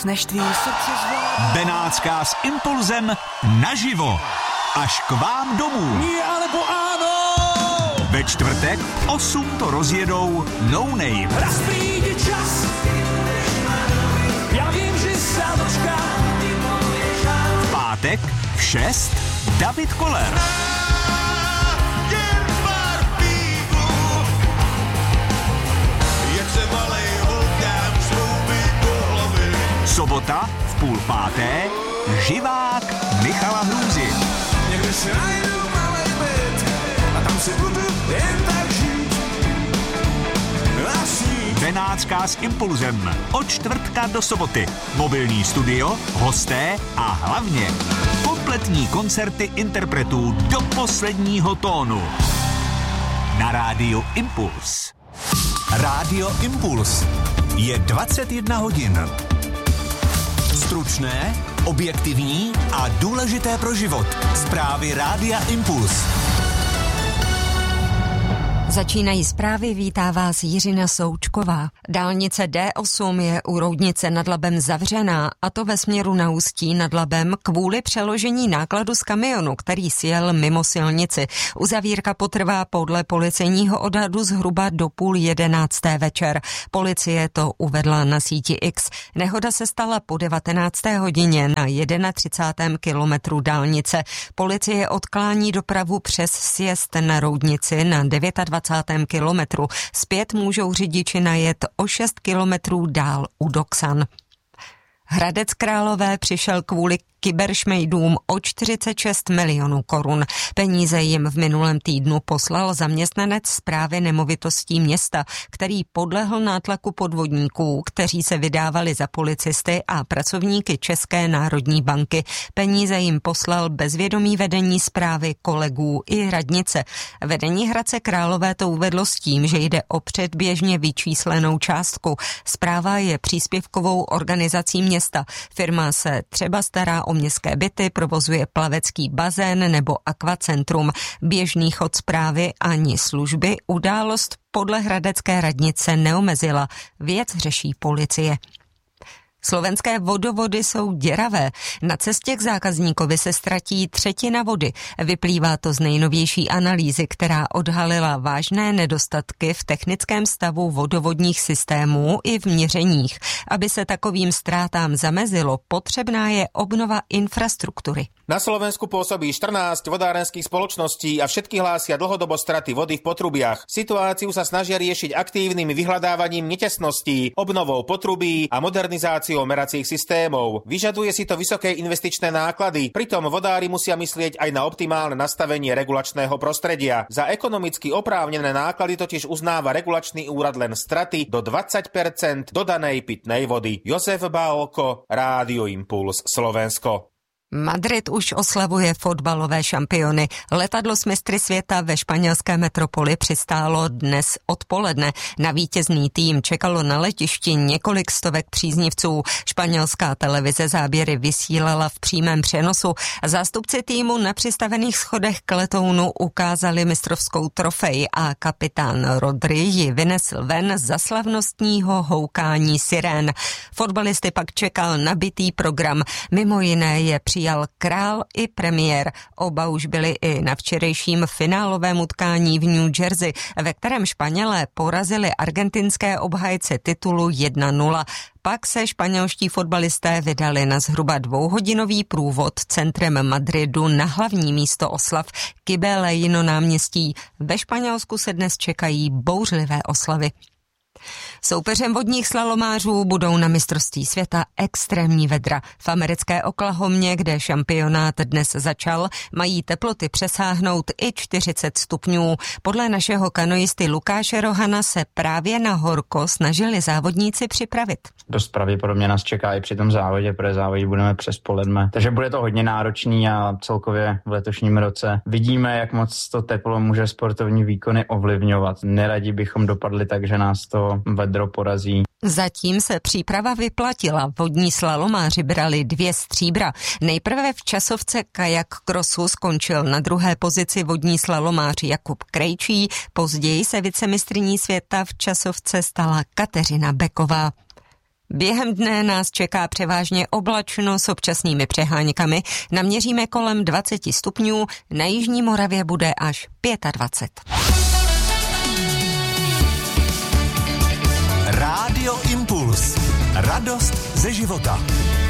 víc, než tvý srdce zvládne. Benátská s Impulzem naživo. Až k vám domů. Nie, alebo áno. Ve čtvrtek 8 to rozjedou No Name. Raz príde čas. Ja vím, že sa dočká. V pátek v 6 David Koller. Sobota v 4:30 Živák Michala Hrůzy. Někde si najdu malej byt a tam si budu jen tak žít. Benátská s Impulzem od čtvrtka do soboty. Mobilní studio, hosté a hlavně kompletní koncerty interpretů do posledního tónu. Na rádiu Impuls. Rádio Impuls je 21 hodin. Stručné, objektivní a důležité pro život. Zprávy Rádia Impuls. Začínají zprávy, vítá vás Jiřina Součková. Dálnice D8 je u Roudnice nad Labem zavřená, a to ve směru na Ústí nad Labem kvůli přeložení nákladu z kamionu, který sjel mimo silnici. Uzavírka potrvá podle policejního odhadu zhruba do 10:30 večer. Policie to uvedla na síti X. Nehoda se stala po 19. hodině na 31. kilometru dálnice. Policie odklání dopravu přes sjezd na Roudnici na 29. kilometru. Zpět můžou řidiči najet o 6 kilometrů dál u Doksan. Hradec Králové přišel kvůli kyberšmejdům o 46 milionů korun. Peníze jim v minulém týdnu poslal zaměstnanec správy nemovitostí města, který podlehl nátlaku podvodníků, kteří se vydávali za policisty a pracovníky České národní banky. Peníze jim poslal bezvědomí vedení správy, kolegů i radnice. Vedení Hradce Králové to uvedlo s tím, že jde o předběžně vyčíslenou částku. Správa je příspěvkovou organizací města. Firma se třeba stará o městské byty, provozuje plavecký bazén nebo akvacentrum. Běžný chod správy ani služby událost podle hradecké radnice neomezila. Věc řeší policie. Slovenské vodovody jsou děravé. Na cestě k zákazníkovi se ztratí třetina vody. Vyplývá to z nejnovější analýzy, která odhalila vážné nedostatky v technickém stavu vodovodních systémů i v měřeních. Aby se takovým ztrátám zamezilo, potřebná je obnova infrastruktury. Na Slovensku pôsobí 14 vodárenských spoločností a všetky hlásia dlhodobo straty vody v potrubiach. Situáciu sa snažia riešiť aktívnym vyhľadávaním netesností, obnovou potrubí a modernizáciou meracích systémov. Vyžaduje si to vysoké investičné náklady, pritom vodári musia myslieť aj na optimálne nastavenie regulačného prostredia. Za ekonomicky oprávnené náklady totiž uznáva regulačný úrad len straty do 20% dodanej pitnej vody. Jozef Bálko, Rádio Impuls, Slovensko. Madrid už oslavuje fotbalové šampiony. Letadlo s mistry světa ve španělské metropoli přistálo dnes odpoledne. Na vítězný tým čekalo na letišti několik stovek příznivců. Španělská televize záběry vysílala v přímém přenosu. Zástupci týmu na přistavených schodech k letounu ukázali mistrovskou trofej a kapitán Rodri ji vynesl ven za slavnostního houkání sirén. Fotbalisty pak čekal nabitý program. Mimo jiné je přijal král i premiér. Oba už byli i na včerejším finálovém utkání v New Jersey, ve kterém Španělé porazili argentinské obhájce titulu 1-0. Pak se španělští fotbalisté vydali na zhruba 2hodinový průvod centrem Madridu na hlavní místo oslav Kibelejno náměstí. Ve Španělsku se dnes čekají bouřlivé oslavy. Soupeřem vodních slalomářů budou na mistrovství světa extrémní vedra. V americké Oklahomě, kde šampionát dnes začal, mají teploty přesáhnout i 40 stupňů. Podle našeho kanoisty Lukáše Rohana se právě na horko snažili závodníci připravit. Dost pravděpodobně nás čeká i při tom závodě, protože závodit budeme přes Poledme. Takže bude to hodně náročný a celkově v letošním roce vidíme, jak moc to teplo může sportovní výkony ovlivňovat. Neradi bychom dopadli tak, že nás to vedro porazí. Zatím se příprava vyplatila. Vodní slalomáři brali 2 stříbra. Nejprve v časovce kajak krosu skončil na 2. pozici vodní slalomář Jakub Krejčí, později se vicemistryní světa v časovce stala Kateřina Beková. Během dne nás čeká převážně oblačno s občasnými přeháňkami. Naměříme kolem 20 stupňů, na jižní Moravě bude až 25. Rádio Impuls. Radost ze života.